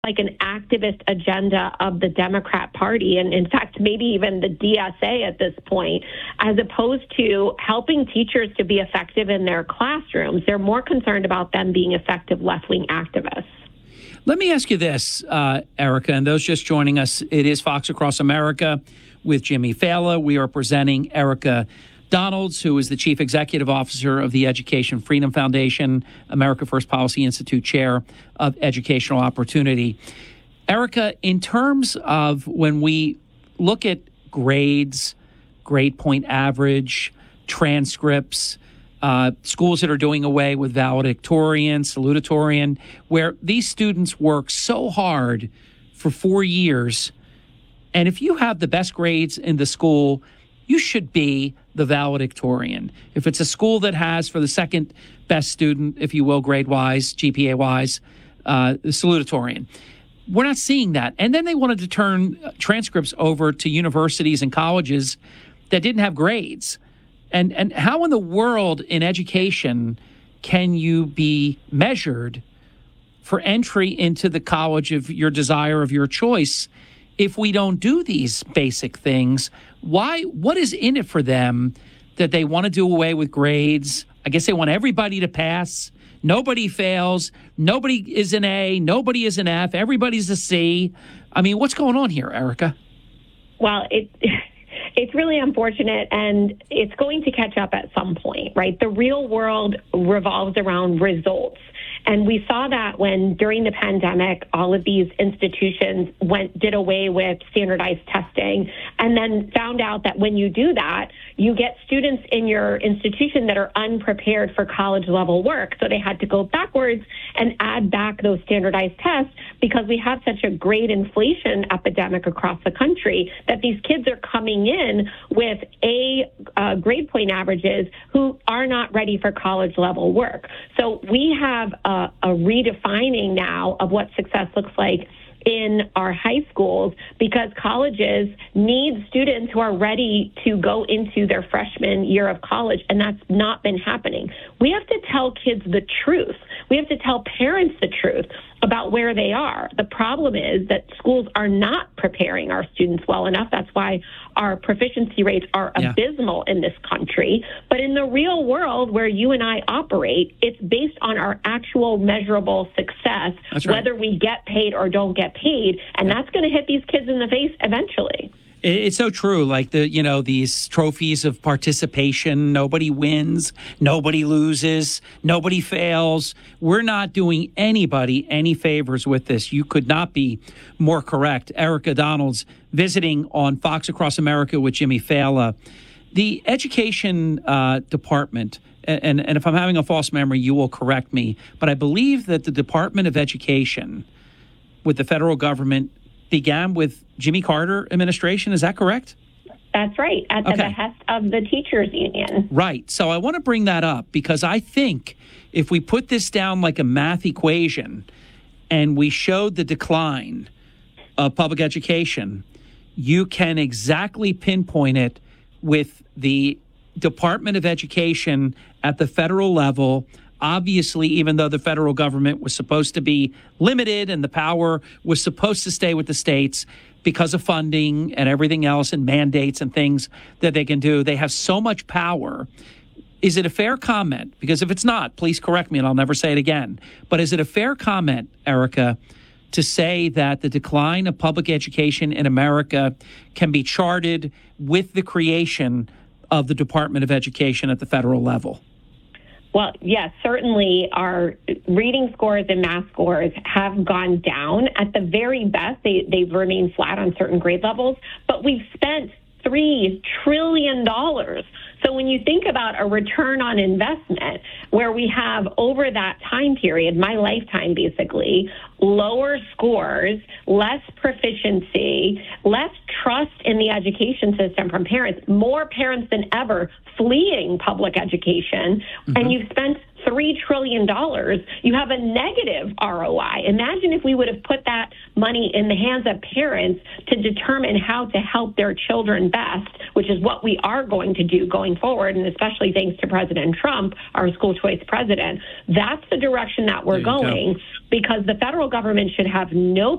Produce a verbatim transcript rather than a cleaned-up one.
like an activist agenda of the Democrat Party, and in fact, maybe even the D S A at this point, as opposed to helping teachers to be effective in their classrooms. They're more concerned about them being effective left-wing activists. Let me ask you this, uh, Erica, and those just joining us, it is Fox Across America with Jimmy Failla. We are presenting Erica Donalds, who is the Chief Executive Officer of the Education Freedom Foundation, America First Policy Institute Chair of Educational Opportunity. Erica, in terms of when we look at grades, grade point average, transcripts, uh, schools that are doing away with valedictorian, salutatorian, where these students work so hard for four years, and if you have the best grades in the school, you should be the valedictorian. If it's a school that has, for the second best student, if you will, grade-wise, G P A-wise, uh, the salutatorian. We're not seeing that. And then they wanted to turn transcripts over to universities and colleges that didn't have grades. And and how in the world in education can you be measured for entry into the college of your desire, of your choice, if we don't do these basic things? Why? What is in it for them that they want to do away with grades? I guess they want everybody to pass. Nobody fails. Nobody is an A. Nobody is an F. Everybody's a C. I mean, what's going on here, Erica? Well, it, it's really unfortunate, and it's going to catch up at some point, right? The real world revolves around results. And we saw that when, during the pandemic, all of these institutions went did away with standardized testing, and then found out that when you do that, you get students in your institution that are unprepared for college-level work. So they had to go backwards and add back those standardized tests because we have such a great inflation epidemic across the country that these kids are coming in with A uh, grade point averages who are not ready for college-level work. So we have a, a redefining now of what success looks like in our high schools, because colleges need students who are ready to go into their freshman year of college, and that's not been happening. We have to tell kids the truth. We have to tell parents the truth about where they are. The problem is that schools are not preparing our students well enough. That's why our proficiency rates are yeah. abysmal in this country. But in the real world where you and I operate, it's based on our actual measurable success, that's right. whether we get paid or don't get paid. And yeah. that's going to hit these kids in the face eventually. It's so true. Like the, you know, these trophies of participation, nobody wins, nobody loses, nobody fails. We're not doing anybody any favors with this. You could not be more correct. Erica Donalds visiting on Fox Across America with Jimmy Failla. The education uh, department, and, and if I'm having a false memory, you will correct me, but I believe that the Department of Education with the federal government began with Jimmy Carter administration. Is that correct? That's right, at the okay. behest of the teachers union. Right. So I want to bring that up because I think if we put this down like a math equation and we showed the decline of public education, you can exactly pinpoint it with the Department of Education at the federal level. Obviously, even though the federal government was supposed to be limited and the power was supposed to stay with the states because of funding and everything else and mandates and things that they can do, they have so much power. Is it a fair comment? Because if it's not, please correct me and I'll never say it again. But is it a fair comment, Erica, to say that the decline of public education in America can be charted with the creation of the Department of Education at the federal level? Well, yes, certainly our reading scores and math scores have gone down. At the very best, they, they've remained flat on certain grade levels, but we've spent three trillion dollars. So when you think about a return on investment, where we have over that time period, my lifetime basically, lower scores, less proficiency, less trust in the education system from parents, more parents than ever fleeing public education, mm-hmm. and you've spent three trillion dollars, you have a negative R O I. Imagine if we would have put that money in the hands of parents to determine how to help their children best, which is what we are going to do going forward, and especially thanks to President Trump, our school choice president. That's the direction that we're going, go. because the federal government should have no